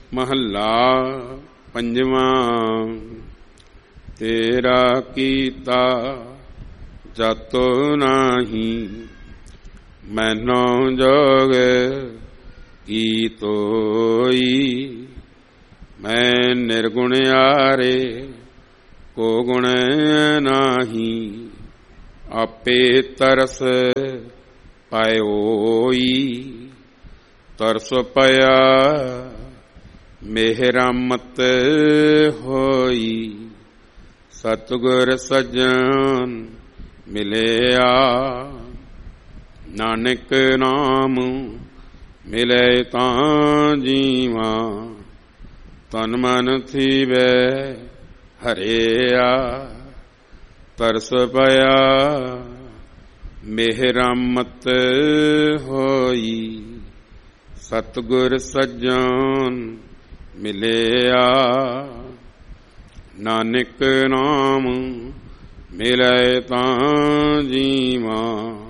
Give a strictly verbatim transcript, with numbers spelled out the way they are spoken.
ਮਹੱਲਾ ਪੰਜਵਾਂ। ਤੇਰਾ ਕੀਤਾ ਜਾਤੋ ਨਾਹੀ, ਮੈਨੋ ਜੋਗ ਕੀ ਤੋਈ। ਮੈਂ ਨਿਰਗੁਣਿਆਰੇ ਕੋ ਗੁਣ ਨਾਹੀ, ਆਪੇ ਤਰਸ ਪਾਇਓਈ। ਤਰਸ ਪਿਆ ਮਿਹਰਮਤ ਹੋਈ, ਸਤਿਗੁਰ ਸੱਜਣ ਮਿਲਿਆ। ਨਾਨਕ ਨਾਮ ਮਿਲੇ ਤਾਂ ਜੀਵਾ, ਤਨ ਮਨ ਥੀਵੈ ਹਰਿਆ। ਤਰਸ ਪਿਆ ਮਿਹਰਮਤ ਹੋਈ, ਸਤਿਗੁਰ ਸੱਜਣ ਮਿਲਿਆ। ਨਾਨਕ ਨਾਮ ਮਿਲੇ ਤਾਂ ਜੀਵਾ,